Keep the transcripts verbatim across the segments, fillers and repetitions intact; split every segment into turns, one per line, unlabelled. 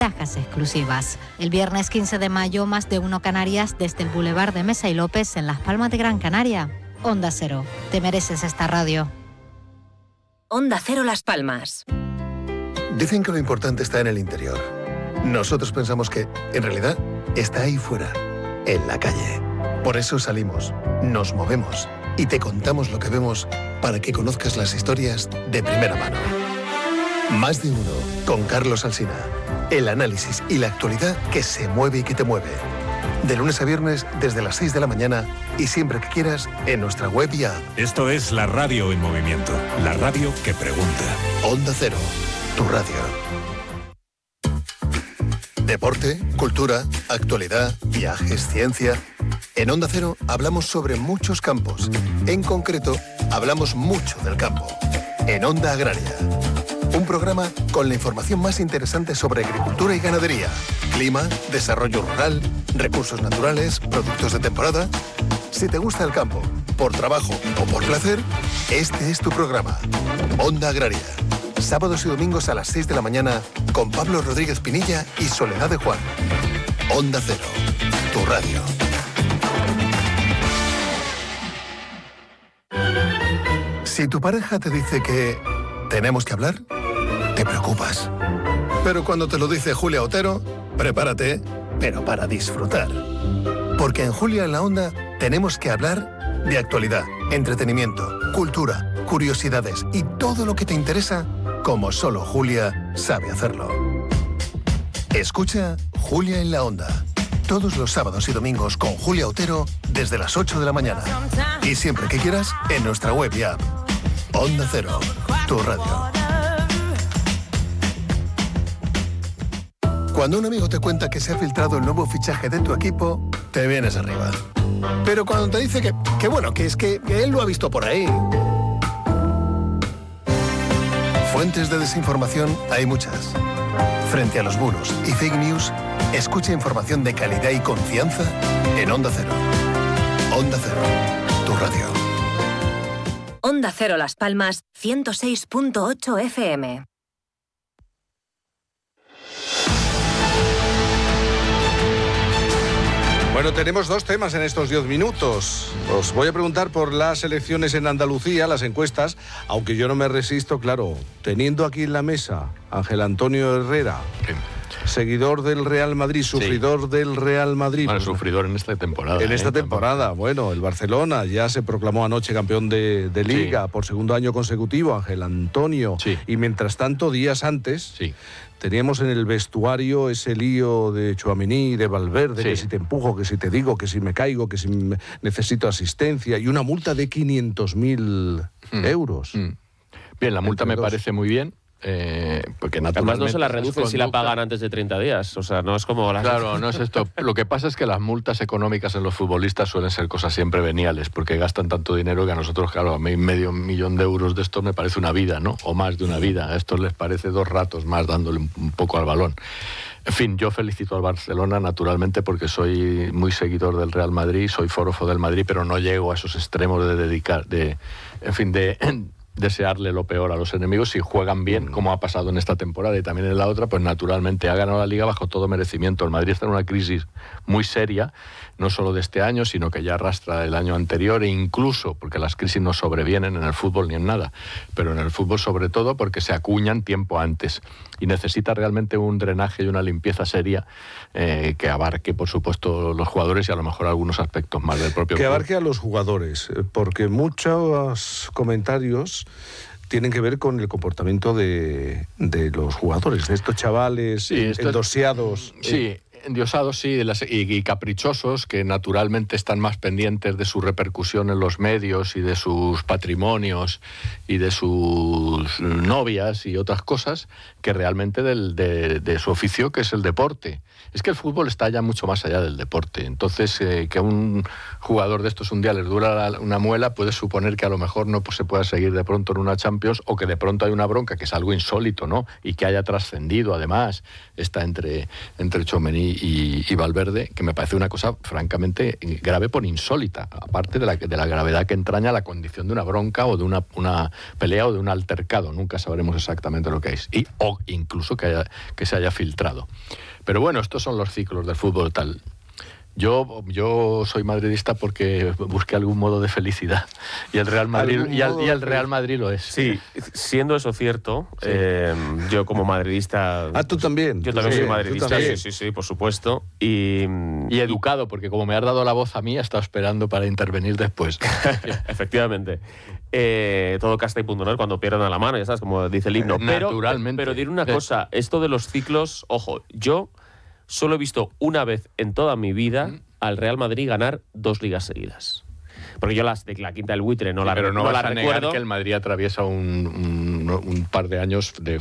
ventajas exclusivas. El viernes quince de mayo, Más de Uno Canarias desde el Boulevard de Mesa y López en Las Palmas de Gran Canaria. Onda Cero, te mereces esta radio.
Onda Cero Las Palmas.
Dicen que lo importante está en el interior. Nosotros pensamos que, en realidad, está ahí fuera, en la calle. Por eso salimos, nos movemos y te contamos lo que vemos para que conozcas las historias de primera mano. Más de Uno, con Carlos Alsina. El análisis y la actualidad que se mueve y que te mueve. De lunes a viernes desde las seis de la mañana y siempre que quieras en nuestra web y app.
Esto es la radio en movimiento. La radio que pregunta.
Onda Cero, tu radio. Deporte, cultura, actualidad, viajes, ciencia. En Onda Cero hablamos sobre muchos campos. En concreto, hablamos mucho del campo. En Onda Agraria. Un programa con la información más interesante sobre agricultura y ganadería, clima, desarrollo rural, recursos naturales, productos de temporada. Si te gusta el campo, por trabajo o por placer, este es tu programa. Onda Agraria. Sábados y domingos a las seis de la mañana con Pablo Rodríguez Pinilla y Soledad de Juan. Onda Cero, tu radio. Si tu pareja te dice que tenemos que hablar, te preocupas. Pero cuando te lo dice Julia Otero, prepárate, pero para disfrutar. Porque en Julia en la Onda tenemos que hablar de actualidad, entretenimiento, cultura, curiosidades y todo lo que te interesa, como solo Julia sabe hacerlo. Escucha Julia en la Onda. Todos los sábados y domingos con Julia Otero desde las ocho de la mañana. Y siempre que quieras en nuestra web y app. Onda Cero, tu radio. Cuando un amigo te cuenta que se ha filtrado el nuevo fichaje de tu equipo, te vienes arriba. Pero cuando te dice que, que bueno, que es que, que él lo ha visto por ahí. Fuentes de desinformación hay muchas. Frente a los bulos y fake news, escucha información de calidad y confianza en Onda Cero. Onda Cero, tu radio.
Onda Cero Las Palmas, ciento seis punto ocho F M.
Bueno, tenemos dos temas en estos diez minutos. Os voy a preguntar por las elecciones en Andalucía, las encuestas, aunque yo no me resisto, claro, teniendo aquí en la mesa Ángel Antonio Herrera, sí, seguidor del Real Madrid, sufridor sí. del Real Madrid.
Bueno, sufridor en esta temporada.
En esta
¿eh?
temporada, bueno, el Barcelona ya se proclamó anoche campeón de, de Liga sí. por segundo año consecutivo, Ángel Antonio. Sí. Y mientras tanto, días antes... Sí. Teníamos en el vestuario ese lío de Tchouaméni, de Valverde, sí. que si te empujo, que si te digo, que si me caigo, que si necesito asistencia, y una multa de quinientos mil mm. euros. Mm.
Bien, la multa me parece muy bien. Eh, porque naturalmente
además no se la reducen si la pagan antes de treinta días, o sea, no es como las...
Claro, no es esto. Lo que pasa es que las multas económicas en los futbolistas suelen ser cosas siempre veniales, porque gastan tanto dinero que a nosotros, claro, a mí medio millón de euros de esto me parece una vida, ¿no? O más de una vida. A estos les parece dos ratos más dándole un poco al balón. En fin, yo felicito al Barcelona naturalmente porque soy muy seguidor del Real Madrid, soy forofo del Madrid, pero no llego a esos extremos de dedicar, de, en fin, de... desearle lo peor a los enemigos. Si juegan bien, como ha pasado en esta temporada y también en la otra, pues naturalmente ha ganado la Liga bajo todo merecimiento. El Madrid está en una crisis muy seria, no solo de este año, sino que ya arrastra el año anterior, e incluso, porque las crisis no sobrevienen en el fútbol ni en nada, pero en el fútbol sobre todo porque se acuñan tiempo antes y necesita realmente un drenaje y una limpieza seria eh, que abarque, por supuesto, los jugadores y a lo mejor algunos aspectos más del propio
que
club.
abarque a los jugadores, porque muchos comentarios tienen que ver con el comportamiento de, de los jugadores, de estos chavales sí, esto endosiados.
Es, sí, eh. endiosados, sí, y, y caprichosos, que naturalmente están más pendientes de su repercusión en los medios y de sus patrimonios y de sus novias y otras cosas, que realmente del, de, de su oficio, que es el deporte. Es que el fútbol está ya mucho más allá del deporte. Entonces, eh, que a un jugador de estos un día les dura la, una muela, puedes suponer que a lo mejor no pues, se pueda seguir de pronto en una Champions, o que de pronto hay una bronca, que es algo insólito, ¿no? Y que haya trascendido, además, está entre, entre Tchouaméni y, y Valverde, que me parece una cosa francamente grave por insólita, aparte de la, de la gravedad que entraña la condición de una bronca o de una, una pelea o de un altercado. Nunca sabremos exactamente lo que es, y, o incluso que, haya, que se haya filtrado. Pero bueno, estos son los ciclos del fútbol tal. Yo, yo soy madridista porque busqué algún modo de felicidad y el Real Madrid y el, y el Real Madrid lo es.
Sí, siendo eso cierto, sí. eh, yo como madridista...
Ah, tú también.
Yo también
sí,
soy madridista,
también.
sí, sí, sí, por supuesto. Y,
y educado, porque como me has dado la voz a mí, he estado esperando para intervenir después.
Efectivamente. Eh, todo casta y punto, ¿no? Cuando pierdan a la mano, ya sabes, como dice el himno. Pero,
Naturalmente.
Pero, pero diré una cosa, esto de los ciclos, ojo, yo... Solo he visto una vez en toda mi vida mm. al Real Madrid ganar dos ligas seguidas. Porque yo las de la quinta del buitre no
sí,
la
pero no,
no
vas
la
a
recuerdo.
negar que el Madrid atraviesa un, un, un par de años de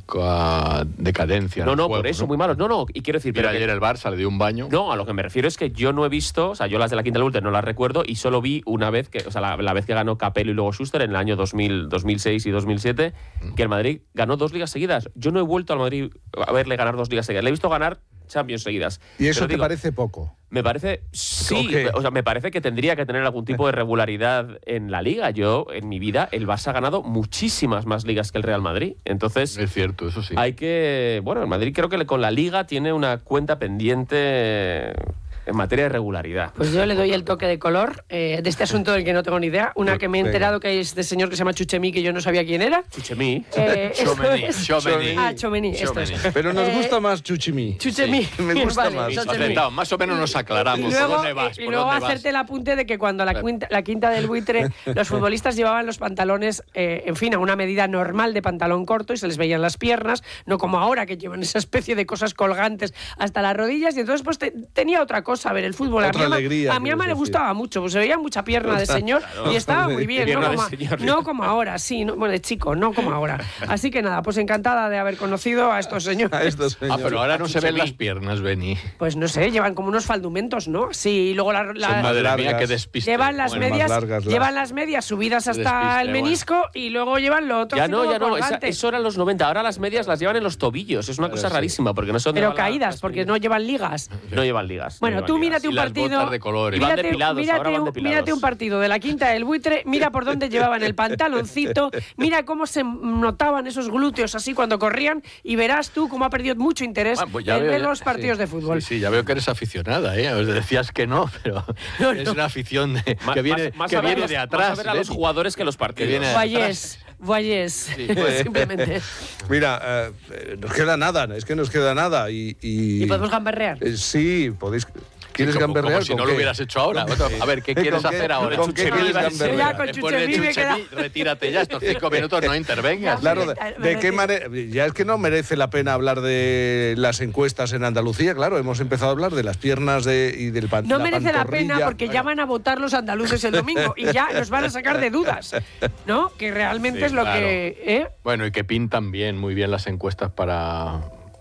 franca decadencia.
No, no,
juego,
por eso,
¿no?
muy malos. No, no, y quiero decir...
Pero
pero
ayer
que,
el Barça le dio un baño.
No, a lo que me refiero es que yo no he visto... O sea, yo las de la quinta del buitre no las recuerdo y solo vi una vez, que, o sea, la, la vez que ganó Capello y luego Schuster en el año dos mil, dos mil seis y dos mil siete, mm. que el Madrid ganó dos ligas seguidas. Yo no he vuelto al Madrid a verle ganar dos ligas seguidas. Le he visto ganar Champions seguidas.
¿Y eso
pero
te
digo,
parece poco?
Me parece, sí,
okay.
o sea, me parece que tendría que tener algún tipo de regularidad en la Liga. Yo, en mi vida, el Barça ha ganado muchísimas más ligas que el Real Madrid. Entonces,
es cierto, eso sí.
Hay que, bueno, el Madrid creo que con la Liga tiene una cuenta pendiente en materia de regularidad.
Pues yo le doy el toque de color eh, de este asunto del que no tengo ni idea. Una que me he enterado que es de señor que se llama Chuchemí, que yo no sabía quién era.
Chuchemí.
Eh,
Chomení.
es...
Chomení.
Ah, Chomení. Esto es.
Pero nos
eh,
gusta más Chuchemí.
Chuchemí.
Sí, me gusta
vale,
más.
Acertado, más o menos nos aclaramos.
Y luego,
¿Por dónde vas?
y
¿Por
luego
dónde
hacerte
vas?
el apunte de que cuando la quinta, la quinta del buitre, los futbolistas llevaban los pantalones, eh, en fin, a una medida normal de pantalón corto y se les veían las piernas, no como ahora que llevan esa especie de cosas colgantes hasta las rodillas. Y entonces pues te, tenía otra cosa a ver el fútbol.
Otra
a mi
alegría.
A mi ama le gustaba mucho, pues se veía mucha pierna de señor claro, y estaba muy bien, no como, señor, no como ahora, sí, no, bueno, de chico, no como ahora. Así que nada, pues encantada de haber conocido a estos señores.
A estos señores.
Ah, pero ahora no se ven las piernas, Beni.
Pues no sé, llevan como unos faldumentos, ¿no? Sí, y luego la, la,
Son madre largas. Mía, qué despiste.
Llevan las
bueno,
medias,
largas, las...
llevan las medias subidas hasta despiste, el menisco bueno. Y luego llevan lo otro.
Ya no, ya no, esa, eso eran los noventa. Ahora las medias las llevan en los tobillos. Es una cosa sí. rarísima porque no son.
Pero caídas, porque no llevan ligas.
No llevan ligas.
Bueno,
no
tú
ligas.
mírate un partido.
De colores.
Mírate, depilados, mírate,
un, mírate un partido de la quinta del buitre, mira por dónde llevaban el pantaloncito, mira cómo se notaban esos glúteos así cuando corrían y verás tú cómo ha perdido mucho interés bueno, pues en veo, ver los partidos
sí,
de fútbol.
Sí, sí, ya veo que eres aficionada, ¿eh? Os decías que no, pero no, es no. una afición de,
más,
que viene,
más,
que
más
viene
los,
de atrás.
Más a ver a los jugadores que los partidos.
Que viene
Vallés. Vallés, sí. Pues simplemente.
Mira, eh, nos queda nada, es que nos queda nada y... ¿Y,
¿Y podemos gamberrear?
Eh, sí, podéis... ¿Quieres
sí, como,
gamberrear?
Como si no qué? Lo hubieras hecho ahora. A ver, ¿qué quieres hacer
qué?
ahora?
¿Con qué quieres gamberrear?
Con Chuchemí me queda...
Retírate ya, estos cinco minutos no intervengas.
Claro, ¿de, de qué manera? Ya es que no merece la pena hablar de las encuestas en Andalucía, claro, hemos empezado a hablar de las piernas de, y del pan,
No
la
merece la pena porque
bueno.
ya van a votar los andaluces el domingo y ya nos van a sacar de dudas, ¿no? Que realmente sí, es lo claro. que... ¿eh?
Bueno, y que pintan bien, muy bien las encuestas para...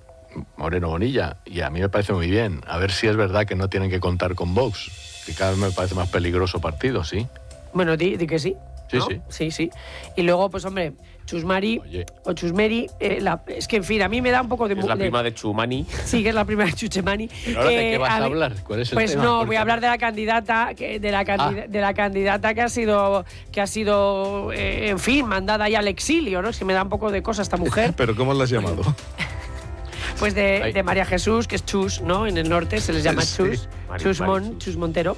Moreno Bonilla, y a mí me parece muy bien. A ver si es verdad que no tienen que contar con Vox, que cada vez me parece más peligroso partido, ¿sí?
Bueno, di, di que sí.
Sí,
¿no?
sí.
Sí, sí. Y luego, pues hombre, Chusmari Oye. o Chusmeri, eh, la, es que en fin, a mí me da un poco de...
Es la de, prima de Chumani.
Sí, que es la prima de Chuchemani.
¿Pero ahora eh, de qué vas a, a hablar? ¿Cuál es el
pues
tema?
no,
Porque...
voy a hablar de la candidata, que, de, la candida, ah. de la candidata que ha sido, que ha sido eh, en fin, mandada ya al exilio, ¿no? Es que me da un poco de cosa esta mujer.
¿Pero cómo la has llamado?
Pues de, de María Jesús, que es Chus, ¿no? En el norte se les llama Chus, sí. Chus, Mon, Chus Montero.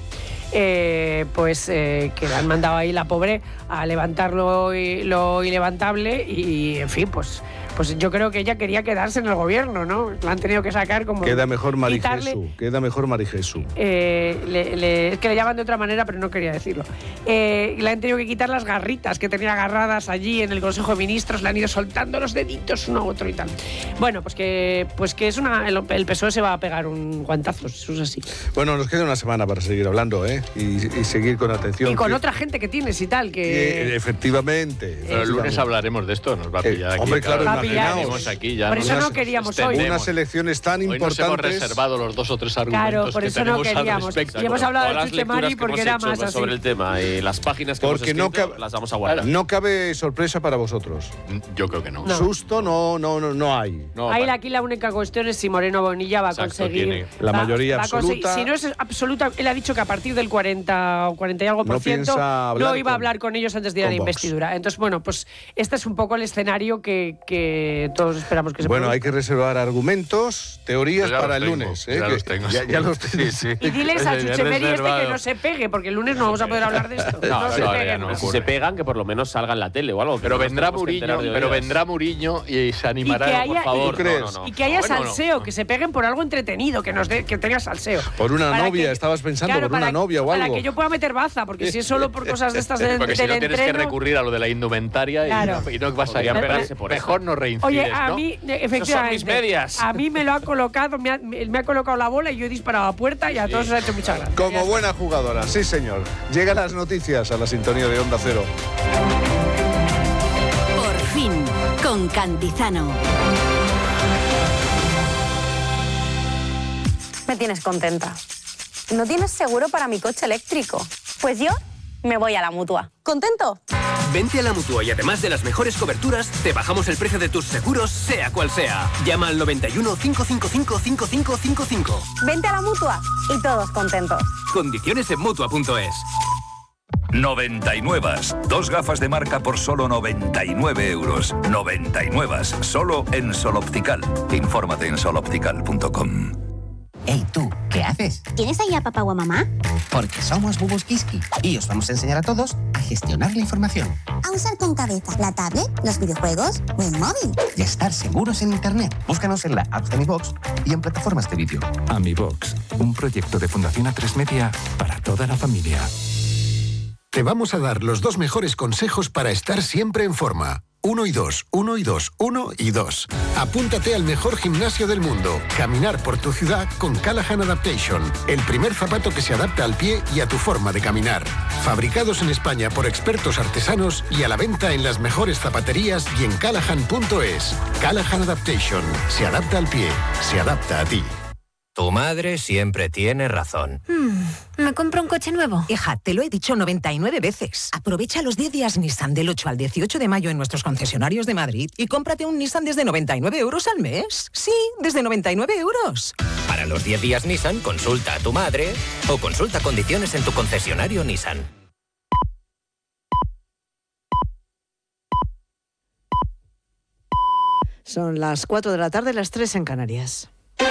Eh, pues eh, que le han mandado ahí la pobre a levantar lo, lo ilevantable y, en fin, pues pues yo creo que ella quería quedarse en el gobierno, ¿no? La han tenido que sacar como...
Queda mejor Mari Jesús, queda mejor Mari Jesús.
Eh, le, le, es que le llaman de otra manera, pero no quería decirlo. Eh, le han tenido que quitar las garritas que tenía agarradas allí en el Consejo de Ministros, le han ido soltando los deditos uno a otro y tal. Bueno, pues que, pues que es una... El, el P S O E se va a pegar un guantazo, eso es así.
Bueno, nos queda una semana para seguir hablando, ¿eh? Y, y seguir con atención.
Y con
que,
otra gente que tienes y tal, que...
que efectivamente.
Pero el lunes hablaremos de esto, nos va a pillar
eh,
aquí.
Hombre, claro,
va a pillados.
Aquí ya
por eso
unas,
no queríamos
hoy.
hoy.
Unas elecciones tan
hoy
importantes.
Nos hemos reservado los dos o tres argumentos
claro, por
que
eso no
tenemos
queríamos.
al respecto.
Y hemos hablado
Todas
de
las
Chuchemari
lecturas que
porque
hemos
era
hecho
más así.
sobre el tema y las páginas que
Porque
hemos escrito,
no cabe,
las vamos a guardar.
No cabe sorpresa para vosotros.
Yo creo que no.
No.
Susto no, no, no, no hay.
No,
Ahí
para-
aquí la única cuestión es si Moreno Bonilla va a
Exacto,
conseguir
tiene
la
va-
mayoría
va a conseguir-
absoluta.
Si no es absoluta, él ha dicho que a partir del cuarenta o cuarenta y algo por
No
ciento
piensa hablar
no iba a
con-
hablar con ellos antes de ir a la
con Vox.
investidura. Entonces, bueno, pues este es un poco el escenario que, que todos esperamos que se
Bueno,
produzca.
hay que reservar argumentos, teorías
Yo ya
para
los
el
tengo,
lunes.
ya
¿eh?
los
Que-
tengo,
ya,
sí.
ya los
Sí, sí.
Y diles a
He
Chuchemeri este que
reservado.
no se pegue, porque el lunes no vamos a poder hablar de esto.
No,
No, se
no,
peguen
ya no
más.
Si se pegan, que por lo menos salga en la tele o algo. que
Pero
no nos
vendrá
tengamos que enterar
Muriño,
de
pero
oídas.
vendrá Muriño y se animará,
Y que
por
haya-
favor.
¿Tú crees?
No, no, no.
Y que haya
Bueno, no.
salseo, que se peguen por algo entretenido, que nos dé, que tenga salseo.
Por una
Para
novia,
que-
estabas pensando,
claro,
por una
para-
novia o algo.
Para que yo pueda meter baza, porque si es solo por cosas de estas del,
Porque si
del
no tienes que
entreno-
recurrir a lo de la indumentaria y
Claro.
no- y, no, vas a ir
Podrían
a
pegarse por eso.
Mejor no reincides,
Oye, a
¿no?
mí, eh,
Estos son
efectivamente,
mis medias.
a mí me lo ha colocado, me ha, me me ha colocado la bola y yo he disparado a puerta y a todos os ha hecho mucha gracia. Ya
Como
está.
buena jugadora, sí señor. Llegan las noticias a la sintonía de Onda Cero.
Por fin, con Cantizano.
Me tienes contenta. ¿No tienes seguro para mi coche eléctrico? Pues yo me voy a la Mutua. ¿Contento?
Vente a la Mutua y además de las mejores coberturas, te bajamos el precio de tus seguros, sea cual sea. Llama al noventa y uno, cinco cinco cinco, cinco cinco cinco cinco.
Vente a la Mutua y todos contentos.
Condiciones en Mutua punto es.
noventa y nueve. Dos gafas de marca por solo noventa y nueve euros. noventa y nueve. Solo en Sol Optical. Infórmate en sol optical punto com.
Hey, tú, ¿qué haces?
¿Tienes ahí a papá o a mamá?
Porque somos Bubus Kiski y os vamos a enseñar a todos a gestionar la información.
A usar con cabeza la tablet, los videojuegos o el móvil.
Y a estar seguros en Internet. Búscanos en la app de Mi Box y en plataformas de vídeo.
AmiBox, un proyecto de Fundación A tres Media para toda la familia.
Te vamos a dar los dos mejores consejos para estar siempre en forma. Uno y dos, uno y dos, uno y dos. Apúntate al mejor gimnasio del mundo. Caminar por tu ciudad con Callahan Adaptation. El primer zapato que se adapta al pie y a tu forma de caminar. Fabricados en España por expertos artesanos y a la venta en las mejores zapaterías y en callahan punto es. Callahan Adaptation. Se adapta al pie. Se adapta a ti.
Tu madre siempre tiene razón.
Hmm, ¿Me compro un coche nuevo?
Hija, te lo he dicho noventa y nueve veces. Aprovecha los diez días Nissan del ocho al dieciocho de mayo en nuestros concesionarios de Madrid y cómprate un Nissan desde noventa y nueve euros al mes. Sí, desde noventa y nueve euros.
Para los diez días Nissan, consulta a tu madre o consulta condiciones en tu concesionario Nissan.
Son las cuatro de la tarde, las tres en Canarias.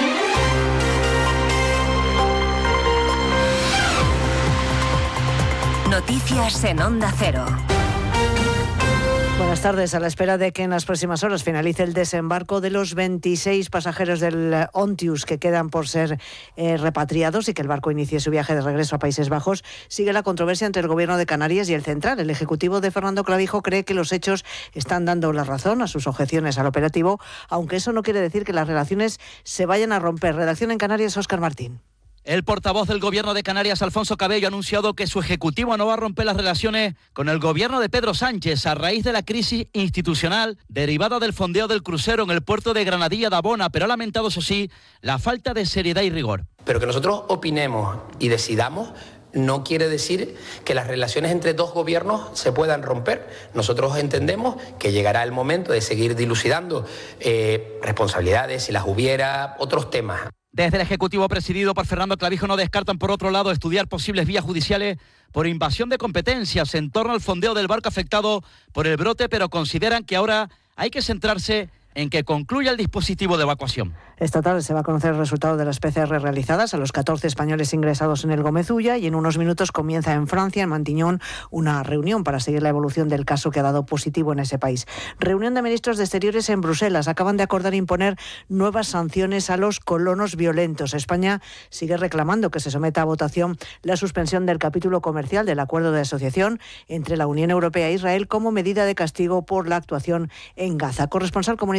Noticias en Onda Cero.
Buenas tardes. A la espera de que en las próximas horas finalice el desembarco de los veintiséis pasajeros del Ontius que quedan por ser eh, repatriados y que el barco inicie su viaje de regreso a Países Bajos, sigue la controversia entre el Gobierno de Canarias y el Central. El ejecutivo de Fernando Clavijo cree que los hechos están dando la razón a sus objeciones al operativo, aunque eso no quiere decir que las relaciones se vayan a romper. Redacción en Canarias, Óscar Martín.
El portavoz del Gobierno de Canarias, Alfonso Cabello, ha anunciado que su ejecutivo no va a romper las relaciones con el Gobierno de Pedro Sánchez a raíz de la crisis institucional derivada del fondeo del crucero en el puerto de Granadilla de Abona, pero ha lamentado, eso sí, la falta de seriedad y rigor.
Pero que nosotros opinemos y decidamos no quiere decir que las relaciones entre dos gobiernos se puedan romper. Nosotros entendemos que llegará el momento de seguir dilucidando eh, responsabilidades, si las hubiera, otros temas.
Desde el Ejecutivo presidido por Fernando Clavijo no descartan, por otro lado, estudiar posibles vías judiciales por invasión de competencias en torno al fondeo del barco afectado por el brote, pero consideran que ahora hay que centrarse en que concluya el dispositivo de evacuación.
Esta tarde se va a conocer el resultado de las P C R realizadas a los catorce españoles ingresados en el Gómez Ulla y en unos minutos comienza en Francia, en Mantiñón, una reunión para seguir la evolución del caso que ha dado positivo en ese país. Reunión de ministros de Exteriores en Bruselas. Acaban de acordar imponer nuevas sanciones a los colonos violentos. España sigue reclamando que se someta a votación la suspensión del capítulo comercial del acuerdo de asociación entre la Unión Europea e Israel como medida de castigo por la actuación en Gaza. Corresponsal comunitario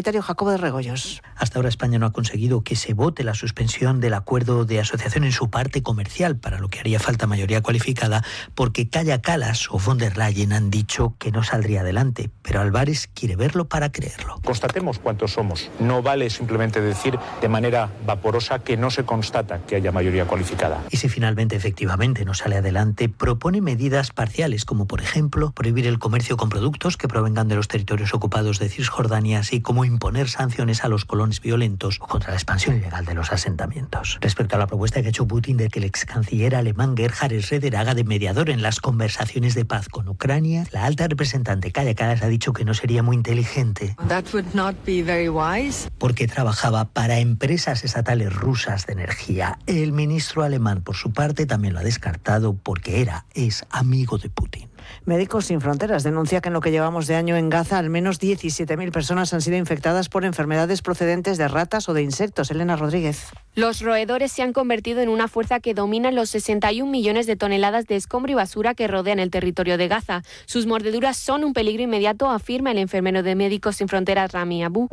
Universitario Jacobo de Regoyos.
Hasta ahora España no ha conseguido que se vote la suspensión del acuerdo de asociación en su parte comercial, para lo que haría falta mayoría cualificada, porque Kaja Kallas o von der Leyen han dicho que no saldría adelante, pero Álvarez quiere verlo para creerlo.
Constatemos cuántos somos. No vale simplemente decir de manera vaporosa que no se constata que haya mayoría cualificada.
Y si finalmente efectivamente no sale adelante, propone medidas parciales, como por ejemplo prohibir el comercio con productos que provengan de los territorios ocupados de Cisjordania, así como imponer sanciones a los colonos violentos o contra la expansión ilegal de los asentamientos. Respecto a la propuesta que ha hecho Putin de que el ex canciller alemán Gerhard Schröder haga de mediador en las conversaciones de paz con Ucrania, la alta representante Kaja Kallas ha dicho que no sería muy inteligente.
That would not be very wise.
Porque trabajaba para empresas estatales rusas de energía. El ministro alemán, por su parte, también lo ha descartado porque era, es amigo de Putin.
Médicos Sin Fronteras denuncia que en lo que llevamos de año en Gaza, al menos diecisiete mil personas han sido infectadas por enfermedades procedentes de ratas o de insectos. Elena Rodríguez.
Los roedores se han convertido en una fuerza que domina los sesenta y un millones de toneladas de escombro y basura que rodean el territorio de Gaza. Sus mordeduras son un peligro inmediato, afirma el enfermero de Médicos Sin Fronteras, Rami Abu.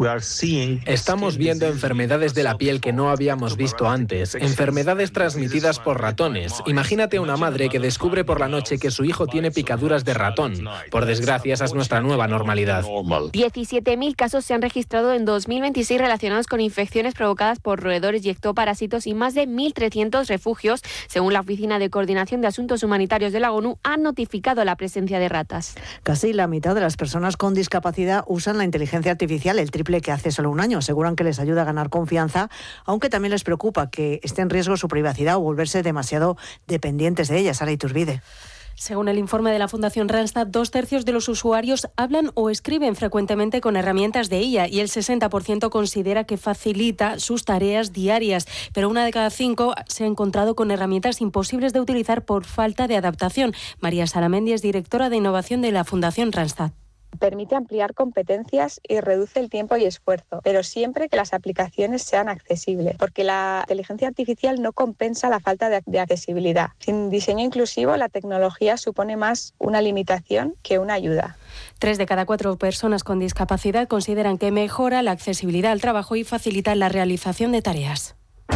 Estamos viendo enfermedades de la piel que no habíamos visto antes, enfermedades transmitidas por ratones. Imagínate una madre que descubre por la noche que su hijo tiene picaduras de ratón. Por desgracia, esa es nuestra nueva normalidad.
diecisiete mil casos se han registrado en dos mil veintiséis relacionados con infecciones provocadas por roedores y ectoparásitos y más de mil trescientos refugios, según la Oficina de Coordinación de Asuntos Humanitarios de la ONU, han notificado la presencia de ratas.
Casi la mitad de las personas con discapacidad usan la inteligencia artificial, el triple que hace solo un año. Aseguran que les ayuda a ganar confianza, aunque también les preocupa que esté en riesgo su privacidad o volverse demasiado dependientes de ella. Sara Iturbide.
Según el informe de la Fundación Randstad, dos tercios de los usuarios hablan o escriben frecuentemente con herramientas de I A y el sesenta por ciento considera que facilita sus tareas diarias. Pero una de cada cinco se ha encontrado con herramientas imposibles de utilizar por falta de adaptación. María Saramendi es directora de innovación de la Fundación Randstad.
Permite ampliar competencias y reduce el tiempo y esfuerzo, pero siempre que las aplicaciones sean accesibles, porque la inteligencia artificial no compensa la falta de, de accesibilidad. Sin diseño inclusivo, la tecnología supone más una limitación que una ayuda.
Tres de cada cuatro personas con discapacidad consideran que mejora la accesibilidad al trabajo y facilita la realización de tareas.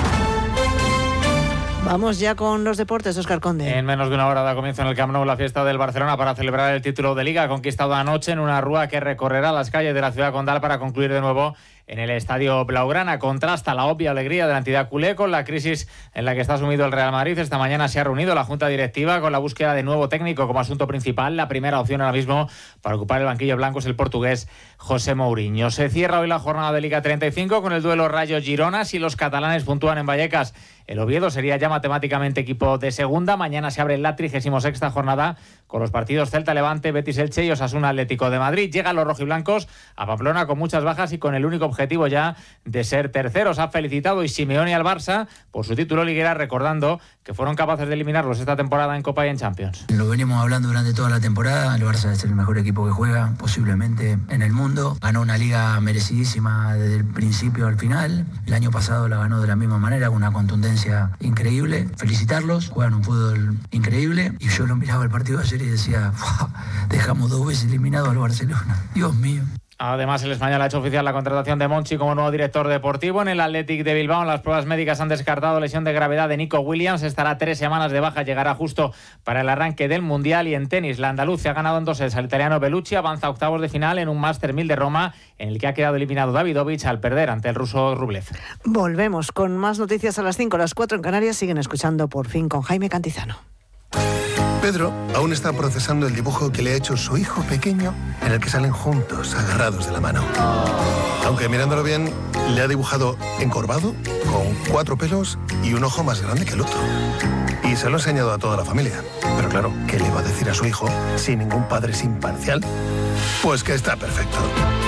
Vamos ya con los deportes, Óscar Conde.
En menos de una hora da comienzo en el Camp Nou la fiesta del Barcelona para celebrar el título de Liga conquistado anoche en una rúa que recorrerá las calles de la ciudad condal para concluir de nuevo en el estadio Blaugrana. Contrasta la obvia alegría de la entidad culé con la crisis en la que está sumido el Real Madrid. Esta mañana se ha reunido la Junta Directiva con la búsqueda de nuevo técnico como asunto principal. La primera opción ahora mismo para ocupar el banquillo blanco es el portugués José Mourinho. Se cierra hoy la jornada de Liga treinta y cinco con el duelo Rayo-Girona. Si los catalanes puntúan en Vallecas, el Oviedo sería ya matemáticamente equipo de segunda. Mañana se abre la trigésima sexta jornada con los partidos Celta-Levante, Betis-Elche y Osasuna-Atlético de Madrid. Llegan los rojiblancos a Pamplona con muchas bajas y con el único objetivo ya de ser terceros. Ha felicitado y Simeone al Barça por su título liguera, recordando que fueron capaces de eliminarlos esta temporada en Copa y en Champions.
Lo venimos hablando durante toda la temporada. El Barça es el mejor equipo que juega posiblemente en el mundo. Ganó una liga merecidísima desde el principio al final. El año pasado la ganó de la misma manera, con una contundencia increíble. Felicitarlos, juegan un fútbol increíble. Y yo lo miraba el partido de ayer y decía, dejamos dos veces eliminado al Barcelona. Dios mío.
Además, el español ha hecho oficial la contratación de Monchi como nuevo director deportivo. En el Athletic de Bilbao, las pruebas médicas han descartado lesión de gravedad de Nico Williams. Estará tres semanas de baja, llegará justo para el arranque del Mundial. Y en tenis, la andaluz se ha ganado en dos sets al italiano Bellucci, avanza a octavos de final en un Master mil de Roma, en el que ha quedado eliminado Davidovich al perder ante el ruso Rublev.
Volvemos con más noticias a las cinco, a las cuatro en Canarias. Siguen escuchando Por Fin con Jaime Cantizano.
Pedro aún está procesando el dibujo que le ha hecho su hijo pequeño, en el que salen juntos, agarrados de la mano. Aunque mirándolo bien, le ha dibujado encorvado, con cuatro pelos y un ojo más grande que el otro. Y se lo ha enseñado a toda la familia. Pero claro, ¿qué le va a decir a su hijo si ningún padre es imparcial? Pues que está perfecto.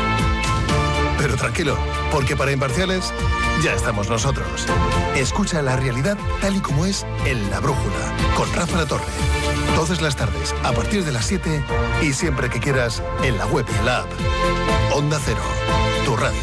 Pero tranquilo, porque para imparciales ya estamos nosotros. Escucha la realidad tal y como es en La Brújula, con Rafa La Torre. Todas las tardes, a partir de las siete y siempre que quieras, en la web y en la app. Onda Cero, tu radio.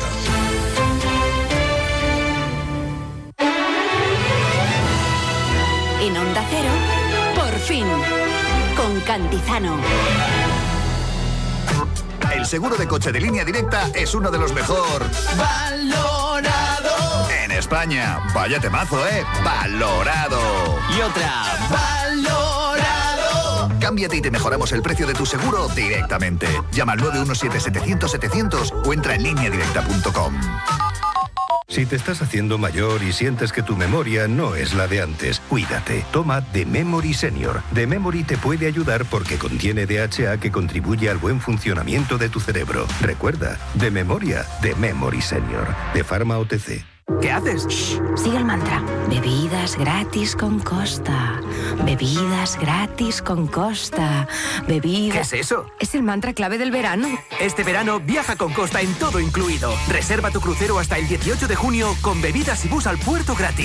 En Onda Cero, Por Fin, con Cantizano.
El
El seguro de coche de Línea Directa es uno de los mejor valorado en España. Vaya temazo, ¿eh? Valorado.
Y otra.
Valorado. Cámbiate y te mejoramos el precio de tu seguro directamente. Llama al nueve uno siete, setecientos, setecientos o entra en línea directa punto com.
Si te estás haciendo mayor y sientes que tu memoria no es la de antes, cuídate. Toma The Memory Senior. The Memory te puede ayudar porque contiene D H A que contribuye al buen funcionamiento de tu cerebro. Recuerda, de memoria, The Memory Senior. De Pharma O T C.
¿Qué haces?
Shh, sigue el mantra. Bebidas gratis con Costa. Bebidas gratis con Costa. Bebidas...
¿Qué es eso?
Es el mantra clave del verano.
Este verano viaja con Costa en todo incluido. Reserva tu crucero hasta el dieciocho de junio con bebidas y bus al puerto gratis.